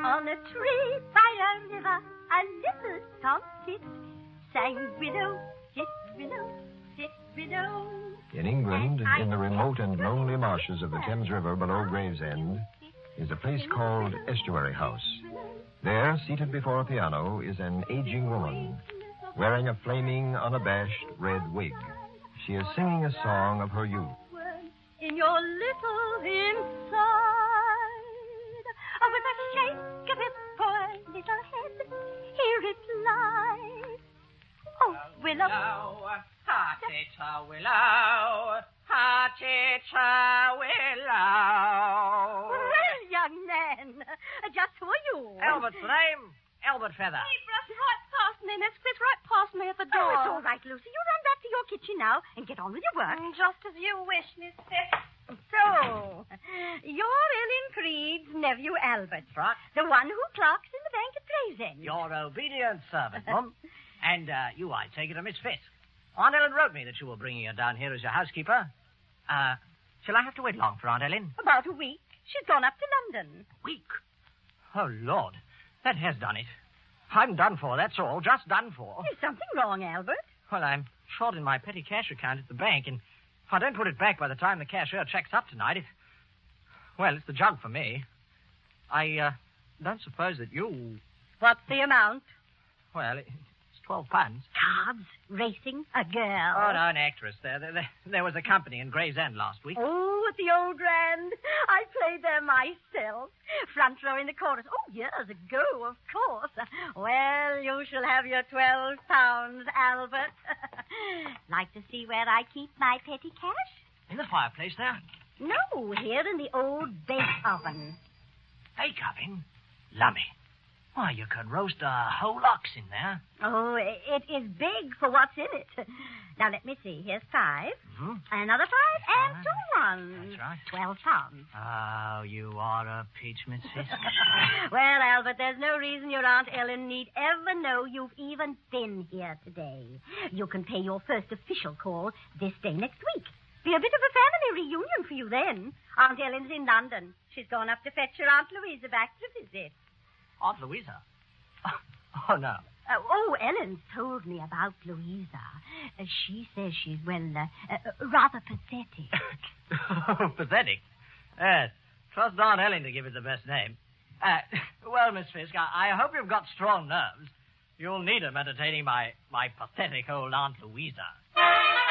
On a tree by a river, a little tomtit sang willow, sit willow, sit willow. In England, in the remote and lonely marshes of the Thames River below Gravesend, is a place called Estuary House. There, seated before a piano, is an aging woman wearing a flaming, unabashed red wig. She is singing a song of her youth. In your little inside, with a shake of his poor little head, he replied, "Oh, Willow, ha-tita willow, ha-tita willow." Well, young man, just who are you? Albert's the name. Albert Feather. He brushed right past me, Miss Chris, right past me at the door. Oh, it's all right, Lucy. You run back to your kitchen now and get on with your work. Just as you wish, Miss Fitz. So, you're Ellen Creed's nephew, Albert. Right. The one who clerks in the bank at Gravesend. Your obedient servant, Mum. And you, I take it, are Miss Fisk. Aunt Ellen wrote me that you were bringing her down here as your housekeeper. Shall I have to wait long for Aunt Ellen? About a week. She's gone up to London. Week? Oh, Lord. That has done it. I'm done for, that's all. Just done for. Is something wrong, Albert? Well, I'm short in my petty cash account at the bank, and if I don't put it back by the time the cashier checks up tonight, it's the jug for me. I don't suppose that you... What's the amount? Well, it's £12. Cards, racing, a girl. Oh, no, an actress. There was a company in Gravesend last week. Oh, at the Old Grand. I played there myself. Front row in the chorus. Oh, years ago, of course. Well, you shall have your £12, Albert. Like to see where I keep my petty cash? In the fireplace there? No, here in the old bake oven. Bake oven? Lummy. Why, you could roast a whole ox in there. Oh, it is big for what's in it. Now, let me see. Here's 5. Mm-hmm. Another 5 and 2 ones. That's right. £12. Oh, you are a peach, Miss Fisk. Well, Albert, there's no reason your Aunt Ellen need ever know you've even been here today. You can pay your first official call this day next week. Be a bit of a family reunion for you then. Aunt Ellen's in London. She's gone up to fetch her Aunt Louisa back to visit. Aunt Louisa? Oh, no. Ellen's told me about Louisa. She says she's, rather pathetic. Oh, pathetic? Yes. Trust Aunt Ellen to give it the best name. Well, Miss Fisk, I hope you've got strong nerves. You'll need 'em entertaining my pathetic old Aunt Louisa.